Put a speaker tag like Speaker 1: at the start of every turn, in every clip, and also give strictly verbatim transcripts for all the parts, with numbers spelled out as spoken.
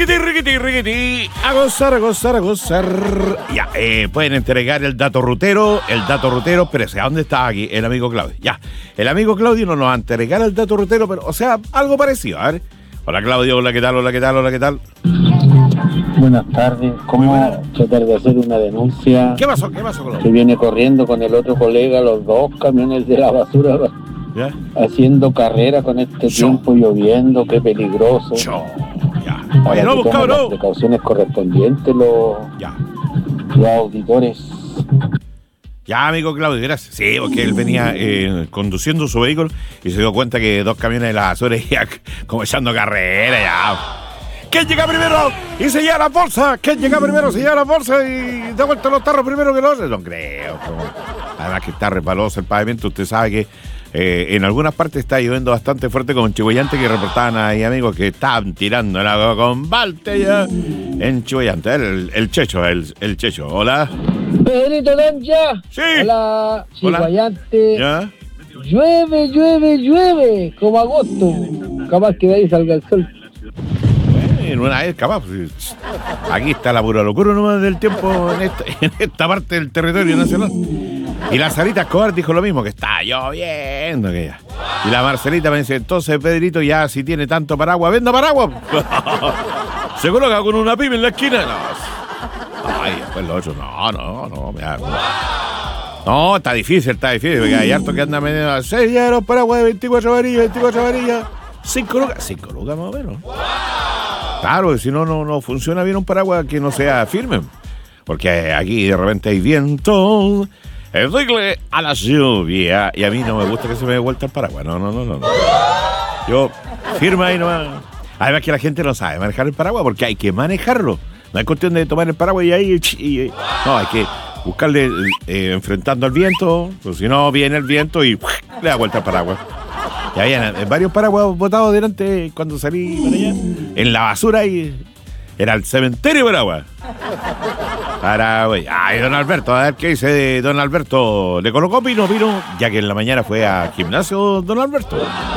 Speaker 1: Riquiti, riquiti, riquiti. A gozar, a gozar, a gozar. Ya, eh, pueden entregar el dato rutero, el dato rutero, espérese, ¿a dónde está aquí el amigo Claudio? Ya, el amigo Claudio no nos va a entregar el dato rutero, pero, o sea, algo parecido, a ver. Hola Claudio, hola, ¿qué tal? Hola, ¿qué tal? Hola, ¿qué tal?
Speaker 2: Buenas tardes. ¿Cómo tratar de hacer una denuncia?
Speaker 1: ¿Qué pasó? ¿Qué pasó, Claudio?
Speaker 2: Que viene corriendo con el otro colega, los dos camiones de la basura,
Speaker 1: ¿Ya?
Speaker 2: haciendo carrera con este
Speaker 1: Yo.
Speaker 2: tiempo lloviendo, qué peligroso.
Speaker 1: Yo. Ya.
Speaker 2: Para
Speaker 1: Oye,
Speaker 2: que
Speaker 1: no, pues,
Speaker 2: tomen las
Speaker 1: cabrón.
Speaker 2: precauciones correspondientes los,
Speaker 1: Ya.
Speaker 2: los auditores.
Speaker 1: Ya, amigo Claudio, gracias. Sí, porque él venía eh, conduciendo su vehículo y se dio cuenta que dos camiones de la basura iban como echando carrera, ya. ¿Quién llega primero? Y se lleva la bolsa. ¿Quién llega primero? Se lleva la bolsa y da vuelta los tarros primero que los otros. No creo. Como... Además que está resbaloso el pavimento. Usted sabe que eh, en algunas partes está lloviendo bastante fuerte con Chihuayante, que reportaban ahí amigos que estaban tirando el agua con balte ya en Chihuayante. El, el Checho, el, el Checho. Hola.
Speaker 2: Pedrito Dancha.
Speaker 1: Sí.
Speaker 2: Hola,
Speaker 1: Hola.
Speaker 2: Chihuayante.
Speaker 1: ¿Ya?
Speaker 2: Llueve, llueve, llueve, como agosto. Capaz que de ahí salga el sol.
Speaker 1: En una vez, capaz. Pues, aquí está la pura locura nomás del tiempo en esta, en esta parte del territorio nacional. Y la Sarita Escobar dijo lo mismo, que está lloviendo. Que ya. Y la Marcelita me dice, entonces Pedrito, ya si tiene tanto paraguas, venda paraguas. Se coloca con una pyme en la esquina. No. Ay, después lo otro, no, no, no. Mira, no, está difícil, está difícil. Porque hay harto que anda vendiendo seis euros paraguas de veinticuatro varillas, veinticuatro varillas. cinco lucas, cinco lucas más o menos. Claro, si no, no, no funciona bien un paraguas que no sea firme. Porque aquí de repente hay viento, el ricle a la lluvia. Y a mí no me gusta que se me dé vuelta el paraguas. No, no, no, no. Yo, firme ahí nomás. Además que la gente no sabe manejar el paraguas porque hay que manejarlo. No es cuestión de tomar el paraguas y ahí... Y, y, no, hay que buscarle eh, enfrentando al viento. Pues si no, viene el viento y le da vuelta el paraguas. Y había varios paraguas botados delante cuando salí para allá. En la basura y era el cementerio de paraguas. Paraguay. Ay, don Alberto, a ver qué dice don Alberto. ¿Le colocó pino, pino? Ya que en la mañana fue a gimnasio don Alberto.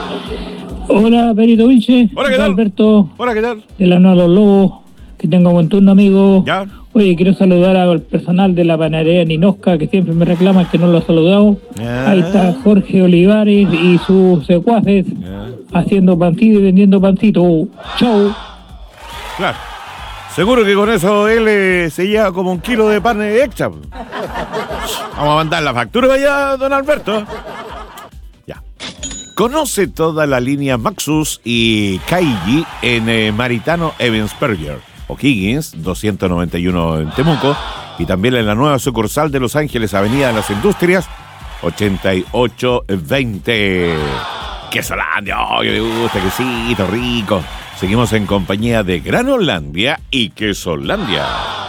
Speaker 3: Hola, Perito Vinche.
Speaker 1: Hola, ¿qué tal?
Speaker 3: Alberto,
Speaker 1: Hola, ¿qué tal?
Speaker 3: de la Nueva Los Lobos. Que tenga buen turno, amigo.
Speaker 1: Ya.
Speaker 3: Oye, quiero saludar al personal de la panadería Ninosca, que siempre me reclaman que no lo he saludado.
Speaker 1: Ya.
Speaker 3: Ahí está Jorge Olivares y sus secuaces
Speaker 1: Ya.
Speaker 3: haciendo pancito y vendiendo pancito. Chau.
Speaker 1: Claro. Seguro que con eso él eh, se lleva como un kilo de pan extra. Vamos a mandar la factura para allá, don Alberto. Ya. Conoce toda la línea Maxus y Kaiji en eh, Maritano Evansburger, O'Higgins, doscientos noventa y uno en Temuco, y también en la nueva sucursal de Los Ángeles, Avenida de las Industrias, ochenta y ocho veinte. Quesolandia, oh, que me gusta, quesito rico. Seguimos en compañía de Granolandia y Quesolandia.